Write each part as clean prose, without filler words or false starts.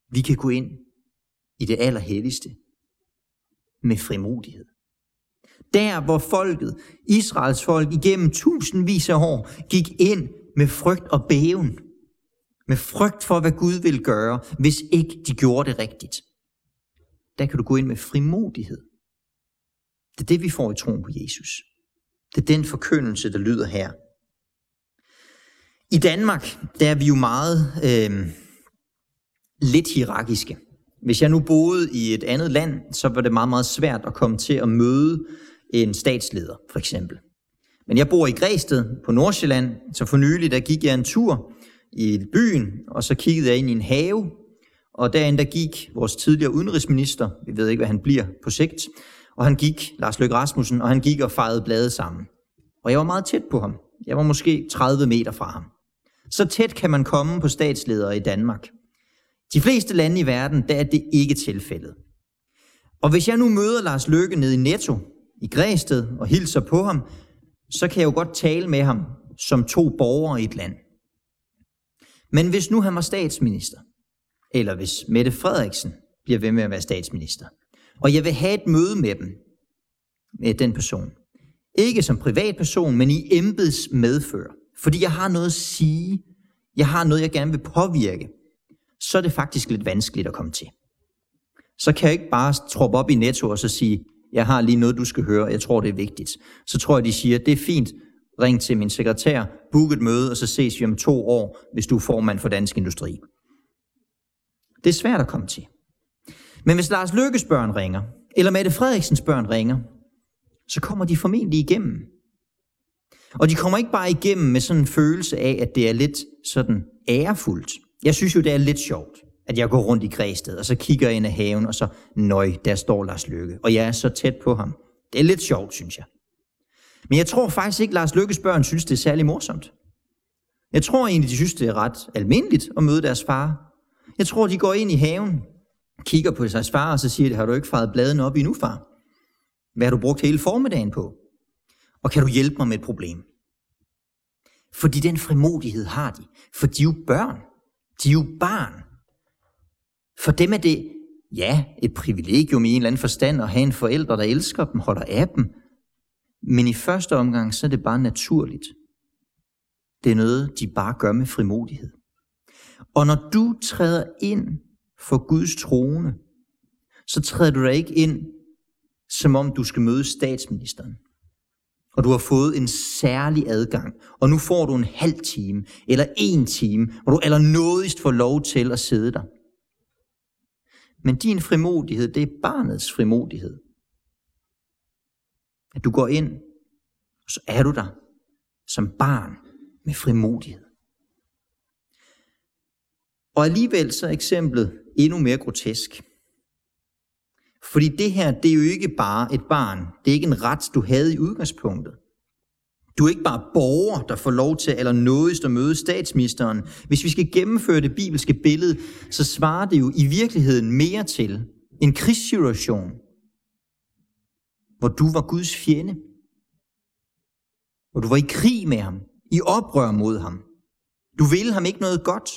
Vi kan gå ind i det allerhelligste med frimodighed. Der, hvor folket, Israels folk, igennem tusindvis af år, gik ind med frygt og bæven. Med frygt for, hvad Gud vil gøre, hvis ikke de gjorde det rigtigt. Der kan du gå ind med frimodighed. Det er det, vi får i troen på Jesus. Det er den forkyndelse, der lyder her. I Danmark, der er vi jo meget lidt hierarkiske. Hvis jeg nu boede i et andet land, så var det meget, meget svært at komme til at møde en statsleder, for eksempel. Men jeg bor i Græsted på Nordsjælland, så for nylig der gik jeg en tur i byen, og så kiggede jeg ind i en have, og derinde der gik vores tidligere udenrigsminister, vi ved ikke, hvad han bliver på sigt, og han gik, Lars Løkke Rasmussen, og han gik og fejede blade sammen. Og jeg var meget tæt på ham. Jeg var måske 30 meter fra ham. Så tæt kan man komme på statsledere i Danmark. De fleste lande i verden, der er det ikke tilfældet. Og hvis jeg nu møder Lars Løkke nede i Netto i Græsted og hilser på ham, så kan jeg jo godt tale med ham som to borgere i et land. Men hvis nu han var statsminister, eller hvis Mette Frederiksen bliver ved med at være statsminister, og jeg vil have et møde med den person, ikke som privatperson, men i embeds medfør, fordi jeg har noget at sige, jeg har noget, jeg gerne vil påvirke, så er det faktisk lidt vanskeligt at komme til. Så kan jeg ikke bare troppe op i Netto og så sige, jeg har lige noget, du skal høre, jeg tror, det er vigtigt. Så tror jeg, de siger, det er fint, ring til min sekretær, book et møde, og så ses vi om 2 år, hvis du er formand for Dansk Industri. Det er svært at komme til. Men hvis Lars Løkkes børn ringer, eller Mette Frederiksens børn ringer, så kommer de formentlig igennem. Og de kommer ikke bare igennem med sådan en følelse af, at det er lidt sådan ærefuldt. Jeg synes jo, det er lidt sjovt, at jeg går rundt i Græsted, og så kigger ind i haven, og så, nøj, der står Lars Løkke, og jeg er så tæt på ham. Det er lidt sjovt, synes jeg. Men jeg tror faktisk ikke, Lars Løkkes børn synes, det er særlig morsomt. Jeg tror egentlig, de synes, det er ret almindeligt at møde deres far. Jeg tror, de går ind i haven, kigger på deres far, og så siger de, har du ikke fejet bladene op endnu, far? Hvad har du brugt hele formiddagen på? Og kan du hjælpe mig med et problem? Fordi den frimodighed har de. For de er jo børn. De er jo barn. For dem er det, ja, et privilegium i en eller anden forstand at have en forælder, der elsker dem, holder af dem. Men i første omgang, så er det bare naturligt. Det er noget, de bare gør med frimodighed. Og når du træder ind for Guds trone, så træder du da ikke ind, som om du skal møde statsministeren. Og du har fået en særlig adgang, og nu får du en halv time, eller 1 time, hvor du allernådigst får lov til at sidde der. Men din frimodighed, det er barnets frimodighed. At du går ind, og så er du der som barn med frimodighed. Og alligevel så er eksemplet endnu mere grotesk. Fordi det her, det er jo ikke bare et barn. Det er ikke en ret, du havde i udgangspunktet. Du er ikke bare borger, der får lov til allernådigst at møde statsministeren. Hvis vi skal gennemføre det bibelske billede, så svarer det jo i virkeligheden mere til en krigssituation, hvor du var Guds fjende. Hvor du var i krig med ham, i oprør mod ham. Du ville ham ikke noget godt.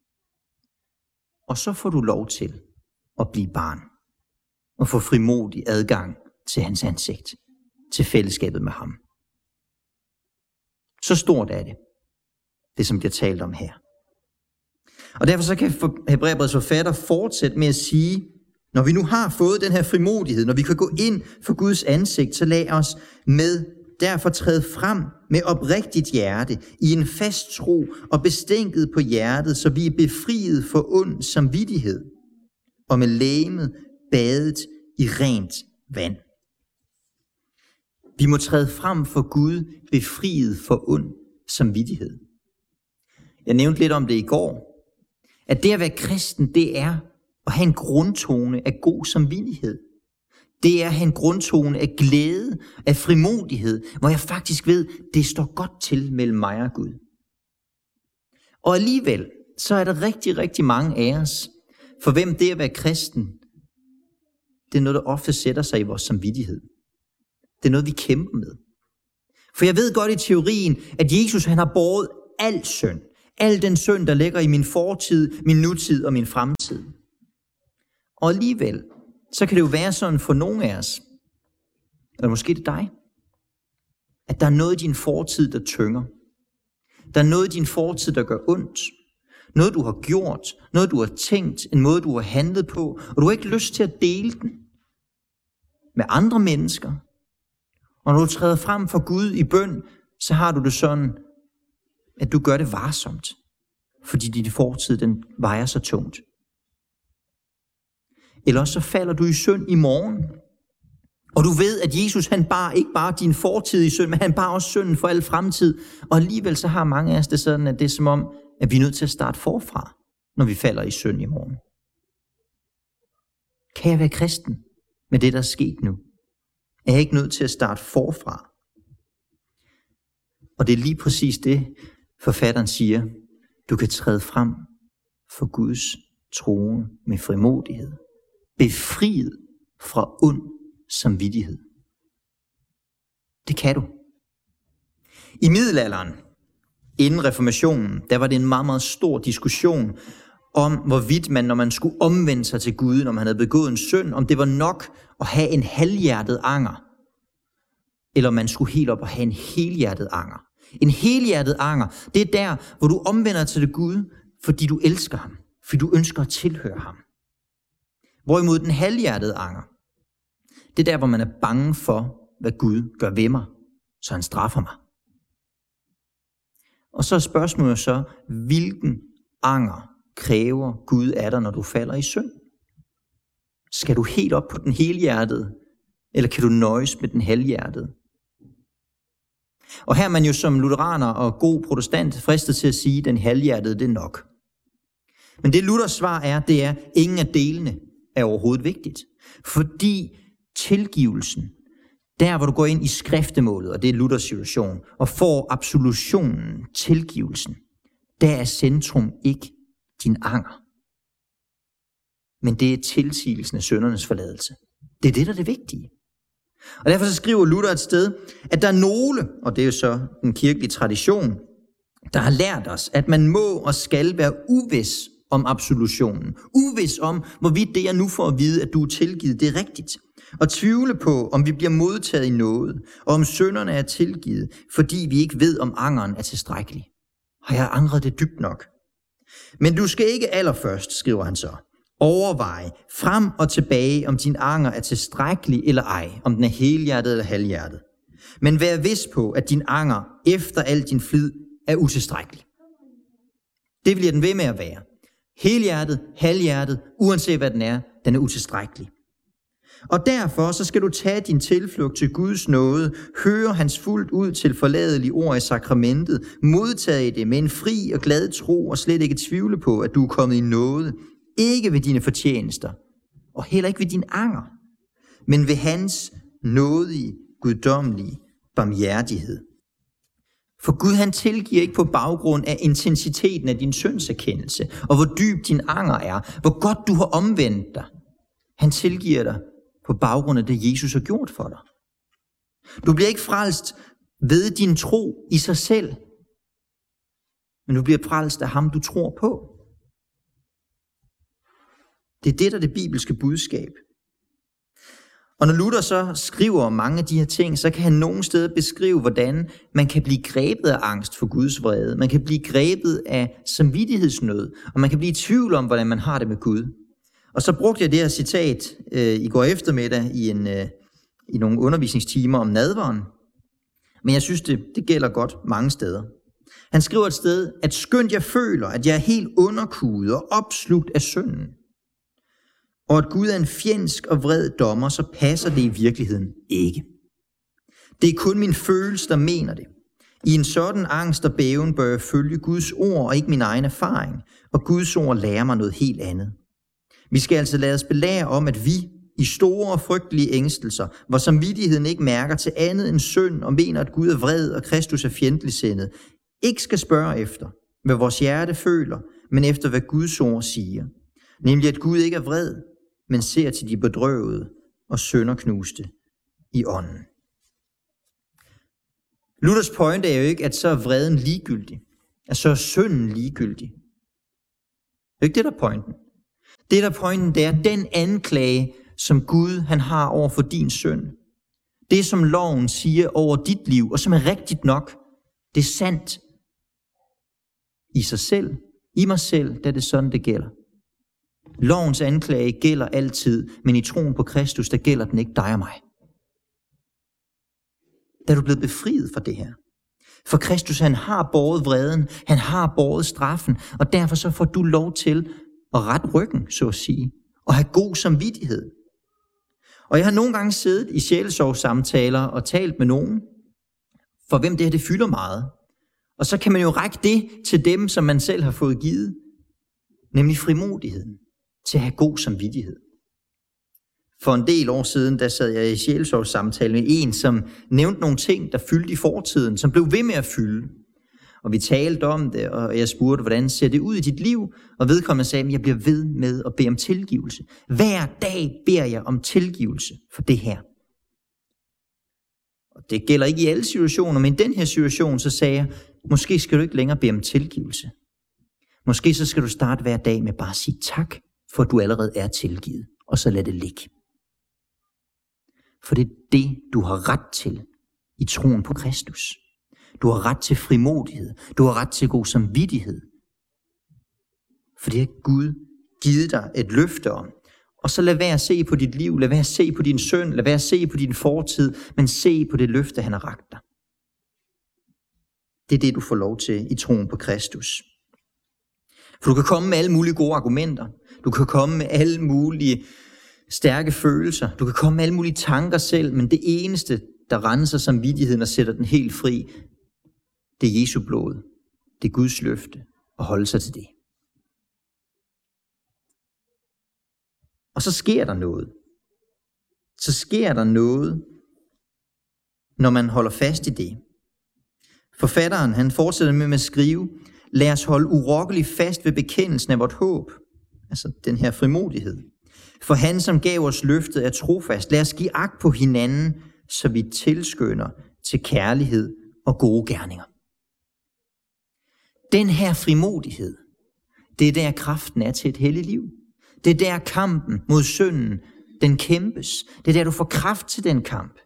Og så får du lov til at blive barn. Og få frimodig adgang til hans ansigt, til fællesskabet med ham. Så stort er det som bliver talt om her. Og derfor så kan Hebræerbrevets forfatter fortsætte med at sige, når vi nu har fået den her frimodighed, når vi kan gå ind for Guds ansigt, så lad os derfor træde frem med oprigtigt hjerte, i en fast tro og bestænket på hjertet, så vi er befriet for ond samvittighed, og med legemet badet i rent vand. Vi må træde frem for Gud, befriet for ond samvittighed. Jeg nævnte lidt om det i går, at det at være kristen, det er at have en grundtone af god samvittighed. Det er at have en grundtone af glæde, af frimodighed, hvor jeg faktisk ved, det står godt til mellem mig og Gud. Og alligevel, så er der rigtig, rigtig mange af os, for hvem det at være kristen, det er noget, der ofte sætter sig i vores samvittighed. Det er noget, vi kæmper med. For jeg ved godt i teorien, at Jesus han har båret al synd. Al den synd, der ligger i min fortid, min nutid og min fremtid. Og alligevel, så kan det jo være sådan for nogle af os, eller måske det er dig, at der er noget i din fortid, der tynger. Der er noget i din fortid, der gør ondt. Noget, du har gjort, noget, du har tænkt, en måde, du har handlet på, og du har ikke lyst til at dele den med andre mennesker. Og når du træder frem for Gud i bøn, så har du det sådan, at du gør det varsomt, fordi din fortid, den vejer så tungt. Eller så falder du i synd i morgen, og du ved, at Jesus, han bar ikke bare din fortid i synd, men han bar også synden for al fremtid. Og alligevel så har mange af os det sådan, at det er som om, at vi er nødt til at starte forfra, når vi falder i synd i morgen. Kan jeg være kristen med det, der er sket nu? Er jeg ikke nødt til at starte forfra? Og det er lige præcis det, forfatteren siger. Du kan træde frem for Guds trone med frimodighed. Befriet fra ond samvittighed. Det kan du. I middelalderen, inden reformationen, der var det en meget, meget stor diskussion om, hvorvidt man, når man skulle omvende sig til Gud, når man havde begået en synd, om det var nok at have en halvhjertet anger, eller man skulle helt op og have en helhjertet anger. En helhjertet anger, det er der, hvor du omvender til det Gud, fordi du elsker ham, fordi du ønsker at tilhøre ham. Hvorimod den halvhjertede anger, det er der, hvor man er bange for, hvad Gud gør ved mig, så han straffer mig. Og så er spørgsmålet så, hvilken anger kræver Gud af dig, når du falder i synd? Skal du helt op på den helhjertede, eller kan du nøjes med den halvhjertede? Og her er man jo som lutheraner og god protestant fristet til at sige, at den halvhjertede, det er nok. Men det Luthers svar er, det er, ingen af delene er overhovedet vigtigt. Fordi tilgivelsen, der hvor du går ind i skriftemålet, og det er Luthers situation, og får absolutionen, tilgivelsen, der er centrum ikke din anger. Men det er tilsigelsen af syndernes forladelse. Det er det, der er det vigtige. Og derfor så skriver Luther et sted, at der er nogle, og det er jo så den kirkelige tradition, der har lært os, at man må og skal være uvis om absolutionen. Uvis om, hvorvidt det jeg nu får at vide, at du er tilgivet, det er rigtigt. Og tvivle på, om vi bliver modtaget i noget, og om synderne er tilgivet, fordi vi ikke ved, om angeren er tilstrækkelig. Har jeg angret det dybt nok? Men du skal ikke allerførst, skriver han så, overveje frem og tilbage, om din anger er tilstrækkelig eller ej, om den er helhjertet eller halvhjertet. Men vær vis på, at din anger efter al din flid er utilstrækkelig. Det bliver den ved med at være. Helhjertet, halvhjertet, uanset hvad den er utilstrækkelig. Og derfor så skal du tage din tilflugt til Guds nåde, høre hans fuldt ud til forladelige ord i sakramentet, modtage det med en fri og glad tro og slet ikke tvivle på, at du er kommet i nåde, ikke ved dine fortjenester, og heller ikke ved din anger, men ved hans nådige, guddommelige barmhjertighed. For Gud han tilgiver ikke på baggrund af intensiteten af din syndserkendelse, og hvor dyb din anger er, hvor godt du har omvendt dig. Han tilgiver dig på baggrund af det, Jesus har gjort for dig. Du bliver ikke frelst ved din tro i sig selv, men du bliver frelst af ham, du tror på. Det er det, der er det bibelske budskab. Og når Luther så skriver om mange af de her ting, så kan han nogle steder beskrive, hvordan man kan blive grebet af angst for Guds vrede. Man kan blive grebet af samvittighedsnød, og man kan blive i tvivl om, hvordan man har det med Gud. Og så brugte jeg det her citat i går eftermiddag i nogle undervisningstimer om nadveren. Men jeg synes, det gælder godt mange steder. Han skriver et sted, at skønt jeg føler, at jeg er helt underkuet og opslugt af synden, og at Gud er en fjendsk og vred dommer, så passer det i virkeligheden ikke. Det er kun min følelse, der mener det. I en sådan angst og bæven bør jeg følge Guds ord og ikke min egen erfaring, og Guds ord lærer mig noget helt andet. Vi skal altså lade os belære om, at vi i store og frygtelige ængstelser, hvor samvittigheden ikke mærker til andet end synd og mener, at Gud er vred og Kristus er fjendtligsindet, ikke skal spørge efter, hvad vores hjerte føler, men efter, hvad Guds ord siger. Nemlig, at Gud ikke er vred, men ser til de bedrøvede og sønderknuste i ånden. Luthers pointe er jo ikke, at så er vreden ligegyldig, at så er synden ligegyldig. Det er ikke det, der er pointen. Det der pointen, det er den anklage, som Gud han har over for din synd. Det som loven siger over dit liv, og som er rigtigt nok, det er sandt i sig selv. I mig selv, der er det sådan, det gælder. Lovens anklage gælder altid, men i troen på Kristus, der gælder den ikke dig og mig. Der er du blevet befriet fra det her. For Kristus, han har båret vreden, han har båret straffen, og derfor så får du lov til at rette ryggen, så at sige, og have god samvittighed. Og jeg har nogle gange siddet i sjælesorgssamtaler og talt med nogen, for hvem det her det fylder meget. Og så kan man jo række det til dem, som man selv har fået givet, nemlig frimodigheden til at have god samvittighed. For en del år siden, der sad jeg i sjælesorgssamtale med en, som nævnte nogle ting, der fyldte i fortiden, som blev ved med at fylde. Og vi talte om det, og jeg spurgte, hvordan ser det ud i dit liv? Og vedkommende sagde, at jeg bliver ved med at bede om tilgivelse. Hver dag beder jeg om tilgivelse for det her. Og det gælder ikke i alle situationer, men i den her situation, så sagde jeg, måske skal du ikke længere bede om tilgivelse. Måske så skal du starte hver dag med bare at sige tak, for at du allerede er tilgivet, og så lad det ligge. For det er det, du har ret til i troen på Kristus. Du har ret til frimodighed. Du har ret til god samvittighed. For det har Gud givet dig et løfte om. Og så lad være at se på dit liv, lad være at se på din synd, lad være at se på din fortid, men se på det løfte, han har rakt dig. Det er det, du får lov til i troen på Kristus. For du kan komme med alle mulige gode argumenter. Du kan komme med alle mulige stærke følelser. Du kan komme med alle mulige tanker selv, men det eneste, der renser samvittigheden og sætter den helt fri, det er Jesu blod. Det er Guds løfte at holde sig til det. Og så sker der noget. Så sker der noget, når man holder fast i det. Forfatteren, han fortsætter med at skrive, lad os holde urokkeligt fast ved bekendelsen af vort håb. Altså den her frimodighed. For han, som gav os løftet, er trofast. Lad os give agt på hinanden, så vi tilskynder til kærlighed og gode gerninger. Den her frimodighed, det er der kraften er til et helligt liv. Det er der kampen mod synden, den kæmpes. Det er der, du får kraft til den kamp.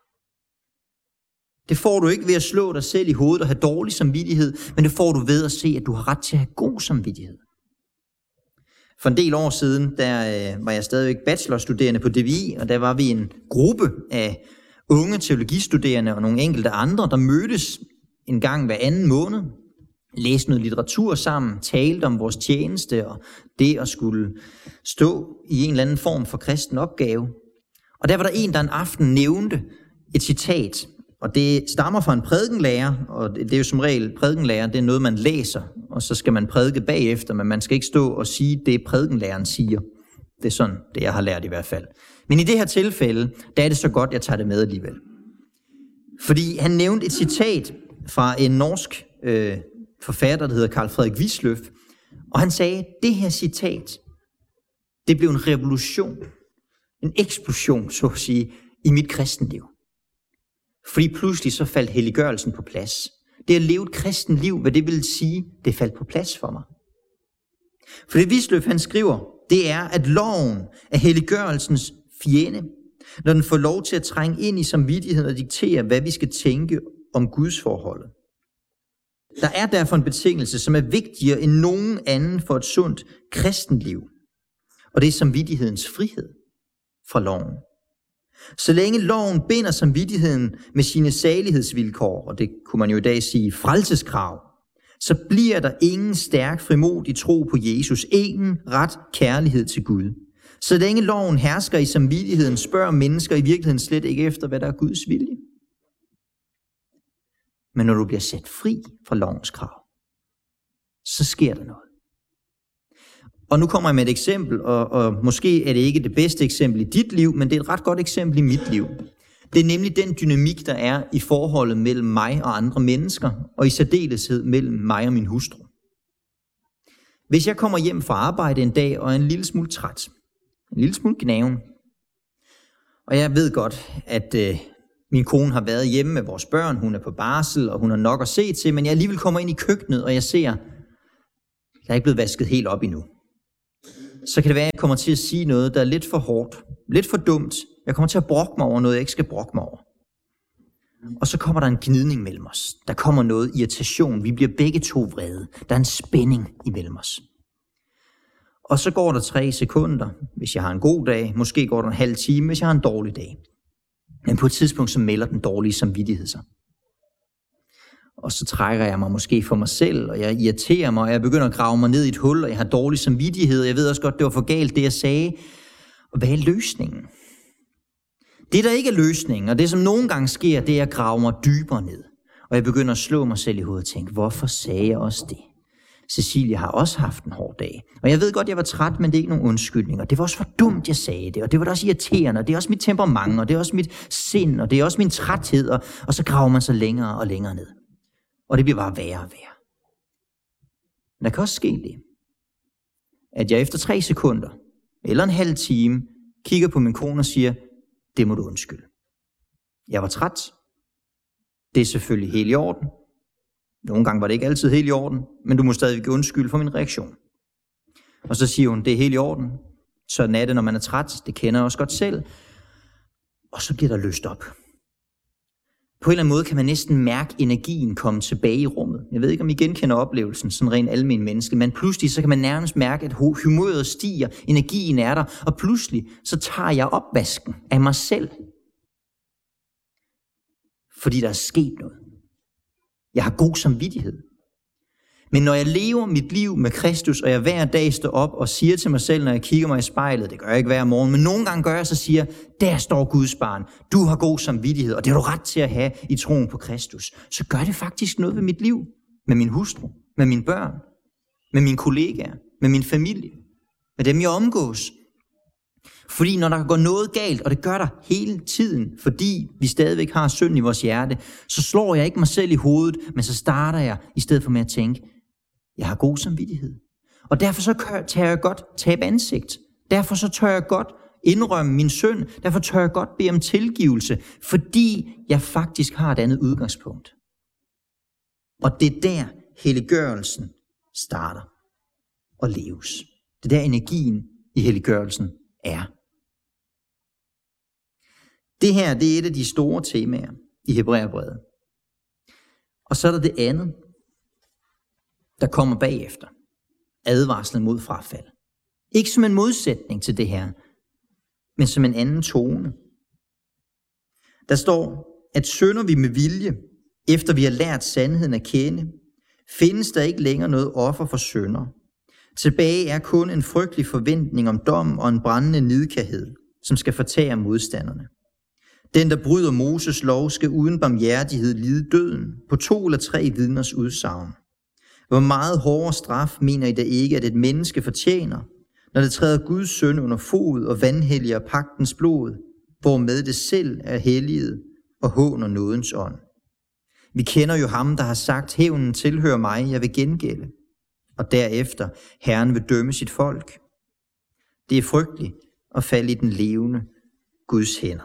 Det får du ikke ved at slå dig selv i hovedet og have dårlig samvittighed, men det får du ved at se, at du har ret til at have god samvittighed. For en del år siden, der var jeg stadigvæk bachelorstuderende på DVI, og der var vi en gruppe af unge teologistuderende og nogle enkelte andre, der mødtes en gang hver anden måned, læste noget litteratur sammen, talte om vores tjeneste og det at skulle stå i en eller anden form for kristen opgave. Og der var der en, der en aften nævnte et citat, og det stammer fra en prædikenlærer, og det er jo som regel prædikenlærer, det er noget, man læser, og så skal man prædike bagefter, men man skal ikke stå og sige det, prædikenlæreren siger. Det er sådan, det jeg har lært i hvert fald. Men i det her tilfælde, der er det så godt, jeg tager det med alligevel. Fordi han nævnte et citat fra en norsk forfatter, der hedder Carl Fredrik Wisløff, og han sagde, det her citat, det blev en revolution, en eksplosion, så at sige, i mit kristenliv. Fordi pludselig så faldt helliggørelsen på plads. Det at leve et kristen liv, hvad det vil sige, det faldt på plads for mig. For det Wisløff, han skriver, det er, at loven er helliggørelsens fjende, når den får lov til at trænge ind i samvittigheden og diktere, hvad vi skal tænke om Guds forholdet. Der er derfor en betingelse, som er vigtigere end nogen anden for et sundt kristenliv. Og det er samvittighedens frihed fra loven. Så længe loven binder samvittigheden med sine salighedsvilkår, og det kunne man jo i dag sige frelseskrav, så bliver der ingen stærk frimodig tro på Jesus, ingen ret kærlighed til Gud. Så længe loven hersker i samvittigheden, spørger mennesker i virkeligheden slet ikke efter, hvad der er Guds vilje. Men når du bliver sat fri fra lovens krav, så sker der noget. Og nu kommer jeg med et eksempel, og måske er det ikke det bedste eksempel i dit liv, men det er et ret godt eksempel i mit liv. Det er nemlig den dynamik, der er i forholdet mellem mig og andre mennesker, og i særdeleshed mellem mig og min hustru. Hvis jeg kommer hjem fra arbejde en dag og er en lille smule træt, en lille smule gnaven, og jeg ved godt, at min kone har været hjemme med vores børn, hun er på barsel, og hun har nok at se til, men jeg alligevel kommer ind i køkkenet, og jeg ser, jeg er ikke blevet vasket helt op endnu. så kan det være, at jeg kommer til at sige noget, der er lidt for hårdt, lidt for dumt. Jeg kommer til at brokke mig over noget, jeg ikke skal brokke mig over. Og så kommer der en gnidning mellem os. Der kommer noget irritation. Vi bliver begge to vrede. Der er en spænding imellem os. Og så går der 3 sekunder, hvis jeg har en god dag. Måske går der en halv time, hvis jeg har en dårlig dag. Men på et tidspunkt, så melder den dårlige samvittighed sig. Og så trækker jeg mig måske for mig selv, og jeg irriterer mig, og jeg begynder at grave mig ned i et hul, og jeg har dårlig samvittighed, og jeg ved også godt, det var for galt, det jeg sagde. Og hvad er løsningen? Det, der ikke er løsningen, og det, som nogle gange sker, det er at grave mig dybere ned. Og jeg begynder at slå mig selv i hovedet og tænke, hvorfor sagde jeg også det? Cecilie har også haft en hård dag. Og jeg ved godt, jeg var træt, men det er ikke nogen undskyldninger. Det var også for dumt, jeg sagde det, og det var da også irriterende, og det er også mit temperament, og det er også mit sind, og det er også min træthed, og så graver man sig længere og længere ned. Og det bliver bare værre og værre. Men der kan også ske det, at jeg efter 3 sekunder, eller en halv time, kigger på min kone og siger, det må du undskylde. Jeg var træt. Det er selvfølgelig helt i orden. Nogle gange var det ikke altid helt i orden, men du må stadigvæk undskylde for min reaktion. Og så siger hun, det er helt i orden. Sådan er det, når man er træt. Det kender jeg også godt selv. Og så bliver der løst op. På en eller anden måde kan man næsten mærke energien komme tilbage i rummet. Jeg ved ikke, om I genkender oplevelsen, sådan rent almen menneske, men pludselig så kan man nærmest mærke, at humøret stiger, energien er der, og pludselig så tager jeg opvasken af mig selv. Fordi der er sket noget. Jeg har god samvittighed. Men når jeg lever mit liv med Kristus, og jeg hver dag står op og siger til mig selv, når jeg kigger mig i spejlet, det gør jeg ikke hver morgen, men nogle gange gør jeg, så siger, der står Guds barn, du har god samvittighed, og det har du ret til at have i troen på Kristus. Så gør det faktisk noget ved mit liv, med min hustru, med mine børn, med mine kollegaer, med min familie, med dem jeg omgås. Fordi når der går noget galt, og det gør der hele tiden, fordi vi stadigvæk har synd i vores hjerte, så slår jeg ikke mig selv i hovedet, men så starter jeg, i stedet for med at tænke, jeg har god samvittighed. Og derfor så tør jeg godt tabe ansigt. Derfor så tør jeg godt indrømme min synd. Derfor tør jeg godt bede om tilgivelse, fordi jeg faktisk har et andet udgangspunkt. Og det er der helliggørelsen starter og leves. Det er der energien i helliggørelsen er. Det her, det er et af de store temaer i Hebræerbrevet. Og så er der det andet, der kommer bagefter. Advarslen mod frafald. Ikke som en modsætning til det her, men som en anden tone. Der står, at synder vi med vilje, efter vi har lært sandheden at kende, findes der ikke længere noget offer for synder. Tilbage er kun en frygtelig forventning om dom og en brændende nidkærhed, som skal fortære modstanderne. Den, der bryder Moses lov, skal uden barmhjertighed lide døden på 2 eller 3 vidners udsagn. Hvor meget hårdere straf mener I da ikke, at et menneske fortjener, når det træder Guds søn under fod og vanhelliger pagtens blod, hvormed det selv er helliget og håner nådens ånd. Vi kender jo ham, der har sagt, hævnen tilhører mig, jeg vil gengælde. Og derefter, Herren vil dømme sit folk. Det er frygteligt at falde i den levende Guds hænder.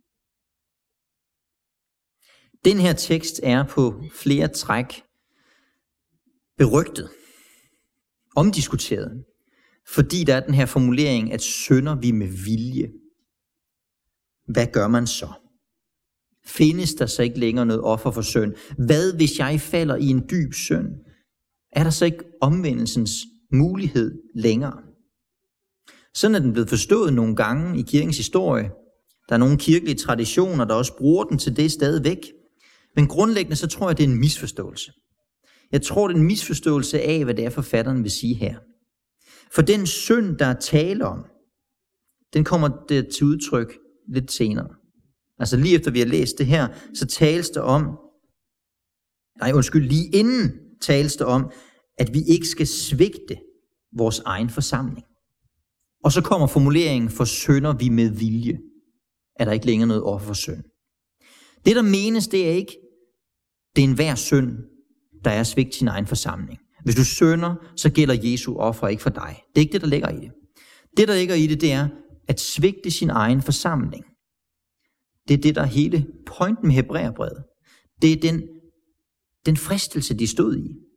Den her tekst er på flere træk berygtet, omdiskuteret, fordi der er den her formulering, at synder vi med vilje. Hvad gør man så? Findes der så ikke længere noget offer for synd? Hvad hvis jeg falder i en dyb synd? Er der så ikke omvendelsens mulighed længere? Sådan er den blevet forstået nogle gange i kirkens historie. Der er nogle kirkelige traditioner, der også bruger den til det stadigvæk. Men grundlæggende så tror jeg, det er en misforståelse. Jeg tror, det er en misforståelse af, hvad det er, forfatteren vil sige her. For den synd, der er tale om, den kommer det til udtryk lidt senere. Altså lige efter vi har læst det her, så tales der om, lige inden tales der om, at vi ikke skal svigte vores egen forsamling. Og så kommer formuleringen, for synder vi med vilje. Er der ikke længere noget offer for synd? Det der menes, det er ikke, det er enhver synd, der er at svigte sin egen forsamling. Hvis du synder, så gælder Jesu offer ikke for dig. Det er ikke det, der ligger i det. Det, der ligger i det, det er at svigte sin egen forsamling. Det er det, der er hele pointen med Hebræerbrevet. Det er den fristelse, de stod i.